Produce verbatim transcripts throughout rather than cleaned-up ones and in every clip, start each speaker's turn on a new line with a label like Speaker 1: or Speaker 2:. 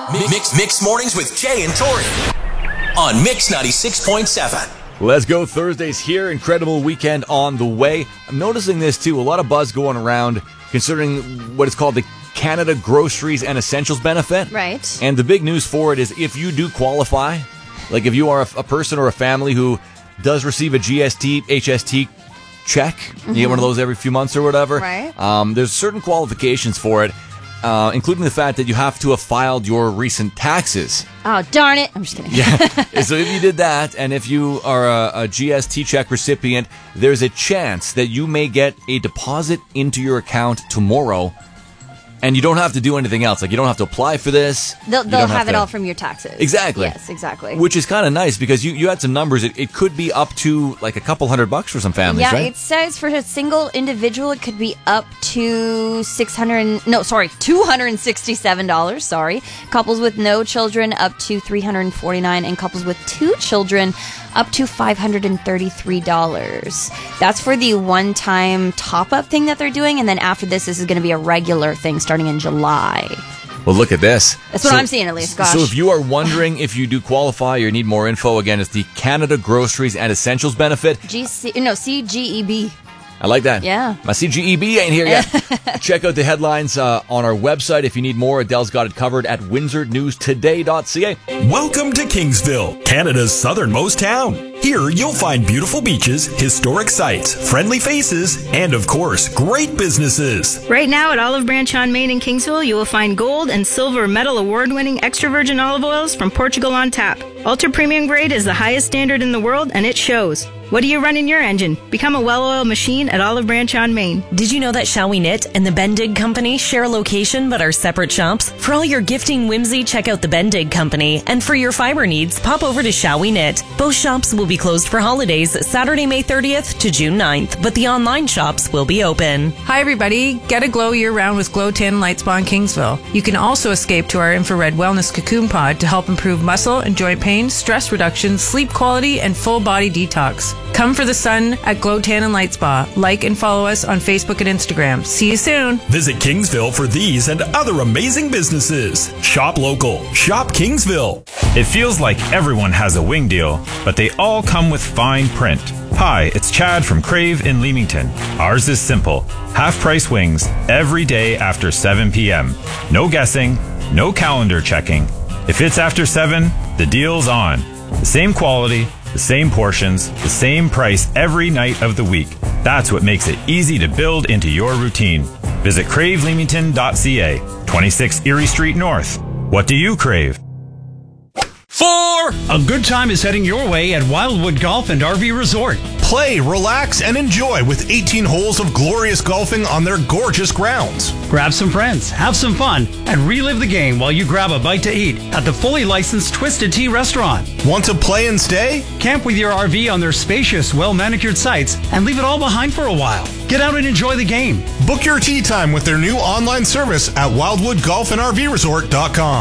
Speaker 1: Mix Mix Mornings with Jay and Tori on Mix ninety-six point seven.
Speaker 2: Let's go. Thursday's here. Incredible weekend on the way. I'm noticing this too. A lot of buzz going around considering what is called the Canada Groceries and Essentials benefit.
Speaker 3: Right.
Speaker 2: And the big news for it is if you do qualify, like if you are a, a person or a family who does receive a G S T, H S T check, mm-hmm. you get one of those every few months or whatever.
Speaker 3: Right.
Speaker 2: Um, there's certain qualifications for it, uh, including the fact that you have to have filed your recent taxes.
Speaker 3: Oh, darn it. I'm just kidding.
Speaker 2: Yeah. So if you did that, and if you are a, a G S T check recipient, there's a chance that you may get a deposit into your account tomorrow. And you don't have to do anything else. Like, you don't have to apply for this.
Speaker 3: They'll, they'll have,
Speaker 2: have
Speaker 3: it
Speaker 2: to...
Speaker 3: all from your taxes.
Speaker 2: Exactly.
Speaker 3: Yes, exactly.
Speaker 2: Which is kind of nice because you, you had some numbers. It, it could be up to like a couple hundred bucks for some families,
Speaker 3: yeah,
Speaker 2: right?
Speaker 3: It says for a single individual, it could be up to six hundred, no, sorry, two hundred sixty-seven dollars, sorry. Couples with no children, up to three hundred forty-nine dollars, and couples with two children, up to five hundred thirty-three dollars. That's for the one-time top-up thing that they're doing, and then after this, this is going to be a regular thing starting in July.
Speaker 2: Well, look at this.
Speaker 3: That's what so, I'm seeing, at least, gosh.
Speaker 2: So if you are wondering if you do qualify or need more info, again, it's the Canada Groceries and Essentials benefit.
Speaker 3: G C, no, C G E B.
Speaker 2: I like that.
Speaker 3: Yeah.
Speaker 2: My C G E B ain't here yet. Check out the headlines uh, on our website. If you need more, Adele's got it covered at windsor news today dot c a.
Speaker 1: Welcome to Kingsville, Canada's southernmost town. Here, you'll find beautiful beaches, historic sites, friendly faces, and, of course, great businesses.
Speaker 4: Right now at Olive Branch on Main in Kingsville, you will find gold and silver medal award-winning extra virgin olive oils from Portugal on tap. Ultra premium grade is the highest standard in the world, and it shows. What do you run in your engine? Become a well-oiled machine at Olive Branch on Main.
Speaker 5: Did you know that Shall We Knit and the Bendig Company share a location but are separate shops? For all your gifting whimsy, check out the Bendig Company. And for your fiber needs, pop over to Shall We Knit. Both shops will be closed for holidays Saturday, May thirtieth to June ninth, but the online shops will be open.
Speaker 6: Hi everybody, get a glow year-round with Glow Tan Light Spa in Kingsville. You can also escape to our infrared wellness cocoon pod to help improve muscle and joint pain, stress reduction, sleep quality, and full body detox. Come for the sun at Glow Tan and Light Spa. Like and follow us on Facebook and Instagram. See you soon.
Speaker 1: Visit Kingsville for these and other amazing businesses. Shop local. Shop Kingsville.
Speaker 7: It feels like everyone has a wing deal, but they all come with fine print. Hi, it's Chad from Crave in Leamington. Ours is simple. Half-price wings every day after seven p.m. No guessing, no calendar checking. If it's after seven, the deal's on. The same quality, the same portions, the same price every night of the week. That's what makes it easy to build into your routine. Visit crave leamington dot c a, twenty-six Erie Street North. What do you crave?
Speaker 8: Four! A good time is heading your way at Wildwood Golf and R V Resort.
Speaker 9: Play, relax, and enjoy with eighteen holes of glorious golfing on their gorgeous grounds.
Speaker 8: Grab some friends, have some fun, and relive the game while you grab a bite to eat at the fully licensed Twisted Tea restaurant.
Speaker 9: Want to play and stay?
Speaker 8: Camp with your R V on their spacious, well-manicured sites and leave it all behind for a while. Get out and enjoy the game.
Speaker 9: Book your tee time with their new online service at wildwood golf and r v resort dot com.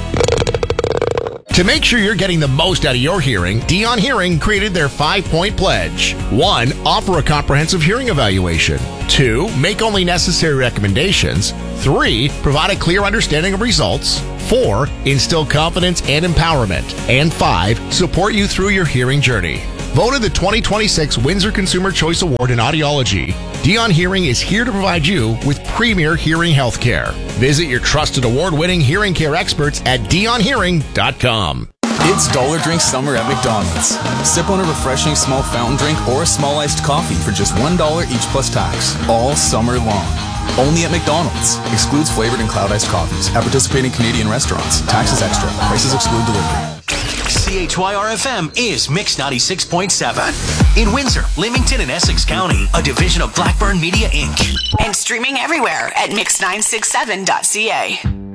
Speaker 10: To make sure you're getting the most out of your hearing, Dion Hearing created their five-point pledge. One, offer a comprehensive hearing evaluation. Two, make only necessary recommendations. Three, provide a clear understanding of results. Four, instill confidence and empowerment. And five, support you through your hearing journey. Voted the twenty twenty-six Windsor Consumer Choice Award in Audiology, Dion Hearing is here to provide you with premier hearing health care. Visit your trusted award-winning hearing care experts at dion hearing dot com.
Speaker 11: It's Dollar Drink Summer at McDonald's. Sip on a refreshing small fountain drink or a small iced coffee for just one dollar each plus tax, all summer long. Only at McDonald's. Excludes flavored and cloud iced coffees at participating Canadian restaurants. Taxes extra. Prices exclude delivery.
Speaker 1: C H Y R F M is Mix ninety-six point seven. In Windsor, Leamington, and Essex County, a division of Blackburn Media Incorporated.
Speaker 12: And streaming everywhere at mix nine six seven dot c a.